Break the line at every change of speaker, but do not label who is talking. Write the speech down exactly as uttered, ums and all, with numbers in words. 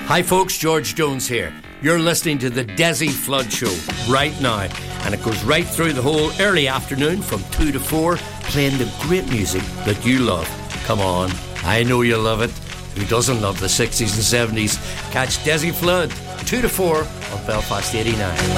Hi folks, George Jones here. You're listening to the Desi Flood Show right now, and it goes right through the whole early afternoon from two to four, playing the great music that you love. Come on, I know you love it. Who doesn't love the sixties and seventies? Catch Desi Flood two to four on Belfast eighty-nine.